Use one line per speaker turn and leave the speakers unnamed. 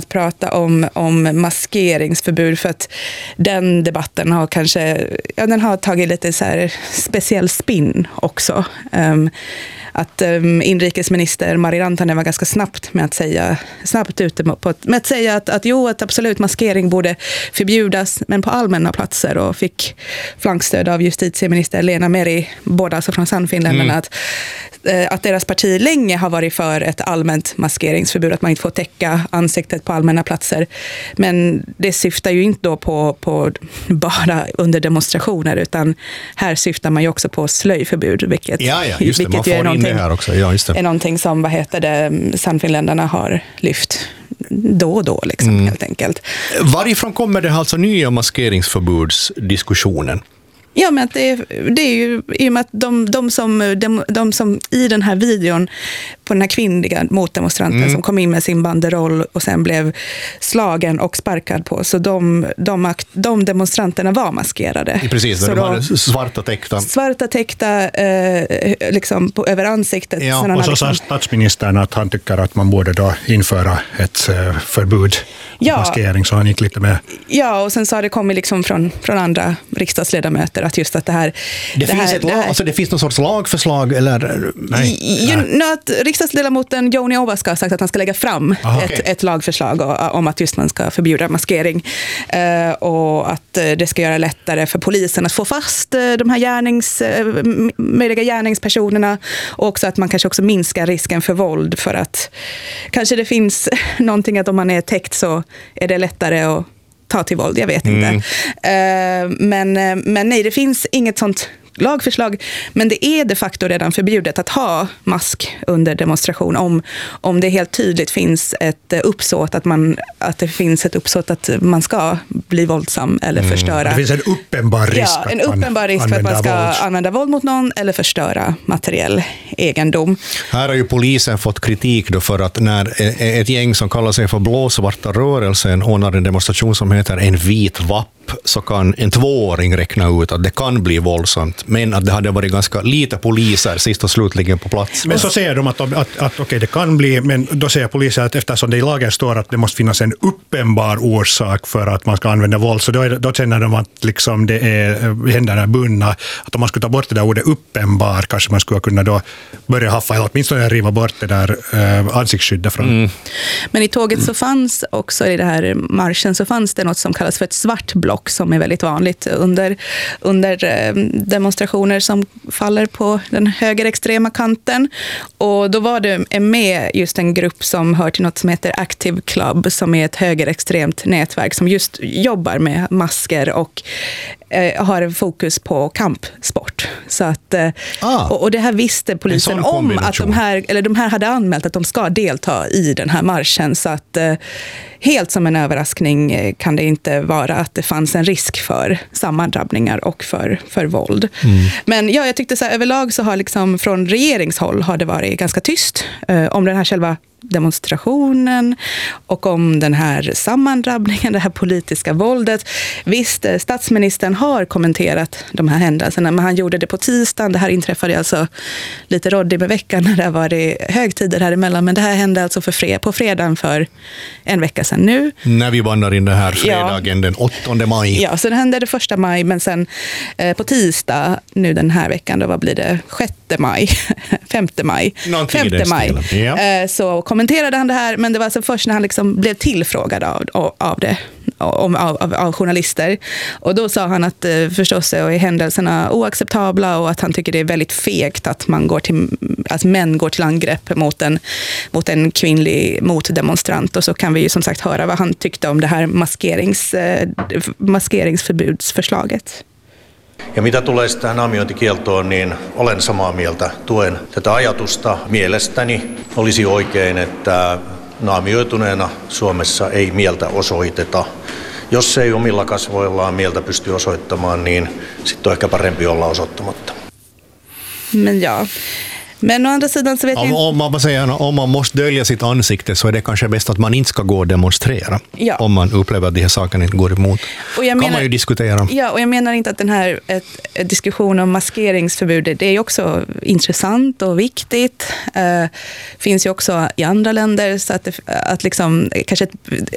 att prata om maskeringsförbud, för att den debatten har kanske, den har tagit lite så här speciell spin också. Att inrikesminister Mari Rantanen var ganska snabbt ute med att säga att absolut maskering borde förbjudas, men på allmänna platser, och fick flankstöd av justitieminister Lena Meri, båda alltså från Sannfinländarna, att deras parti länge har varit för ett allmänt maskeringsförbud, att man inte får täcka ansiktet på allmänna platser. Men det syftar ju inte då på bara under demonstrationer, utan här syftar man ju också på slöjförbud, vilket
just det, man får in det här också. Ja, just det.
Är någonting som Sannfinländarna har lyft då och då liksom, helt enkelt.
Varifrån kommer det alltså nya maskeringsförbudsdiskussionen?
Ja, men det är ju i och med att de som i den här videon på den här kvinnliga motdemonstranten som kom in med sin banderoll och sen blev slagen och sparkad på, så de demonstranterna var maskerade.
Precis,
så
de hade svarta täckta
liksom över ansiktet.
Ja, och så sa statsministern att han tycker att man borde då införa ett förbud mot maskering, så han gick lite med. Ja,
och sen så har det kommit liksom från andra riksdagsledamöter att just att det här...
Det finns någon sorts lagförslag eller...
Nej. Att riksdagsledamoten Joni Ovaska har sagt att han ska lägga fram ett lagförslag om att just man ska förbjuda maskering, och att det ska göra lättare för polisen att få fast de här möjliga gärningspersonerna, och också att man kanske också minskar risken för våld, för att kanske det finns någonting att om man är täckt så är det lättare att ta till våld, jag vet inte. Men nej, det finns inget sånt lagförslag, men det är de facto redan förbjudet att ha mask under demonstration om det helt tydligt finns ett uppsåt att det finns ett uppsåt att man ska bli våldsam eller förstöra.
Det finns en uppenbar risk,
för att man ska använda våld mot någon eller förstöra materiell egendom.
Här har ju polisen fått kritik då för att när ett gäng som kallar sig för Blåsvarta rörelsen ordnar en demonstration som heter En vit vapp, så kan en 2-åring räkna ut att det kan bli våldsamt, men att det hade varit ganska lite poliser sist och slutligen på plats.
Men så säger de att okej, det kan bli, men då säger polisen att eftersom det i lagen står att det måste finnas en uppenbar orsak för att man ska använda våld, så då känner de att liksom det är händerna bundna, att om man skulle ta bort det där ordet uppenbar, kanske man skulle kunna då börja haffa eller åtminstone riva bort det där ansiktsskyddet från.
Men i tåget så fanns också, i det här marschen så fanns det något som kallas för ett svart block, som är väldigt vanligt under demonstrationer som faller på den högerextrema kanten. Och då var det med just en grupp som hör till något som heter Active Club, som är ett högerextremt nätverk som just jobbar med masker och har fokus på kampsport. Så att, och det här visste polisen om, att de här hade anmält att de ska delta i den här marschen, så att helt som en överraskning kan det inte vara att det fanns en risk för sammandrabbningar och för våld. Men jag tyckte så här, överlag så har liksom från regeringshåll har det varit ganska tyst om den här själva demonstrationen och om den här sammandrabbningen, det här politiska våldet. Visst, statsministern har kommenterat de här händelserna, men han gjorde det på tisdagen. Det här inträffade alltså lite råddig med veckan när det var högtider här emellan, men det här hände alltså på fredagen för en vecka sedan nu.
När vi vandrar in det här fredagen den 8 maj.
Ja, så det hände det 1 maj, men sen på tisdag nu den här veckan, då vad blir det? 6 maj, 5 maj. 5 maj. Ja. Så kommenterade han det här, men det var alltså först när han liksom blev tillfrågad av journalister. Och då sa han att förstås är händelserna oacceptabla och att han tycker det är väldigt fegt att män går till angrepp mot en kvinnlig motdemonstrant. Och så kan vi ju som sagt höra vad han tyckte om det här maskeringsförbudsförslaget.
Ja mitä tulee tähän naamiointikieltoon, niin olen samaa mieltä. Tuen tätä ajatusta. Mielestäni olisi oikein, että naamioituneena Suomessa ei mieltä osoiteta. Jos ei omilla kasvoillaan mieltä pysty osoittamaan, niin sitten on ehkä parempi olla osoittamatta.
Men å andra sidan så vet
om man måste dölja sitt ansikte, så är det kanske bäst att man inte ska gå och demonstrera. Ja. Om man upplever att de här sakerna inte går emot. Kan man ju diskutera.
Ja, och jag menar inte att den här diskussion om maskeringsförbud, det är också intressant och viktigt. Finns ju också i andra länder, så att liksom kanske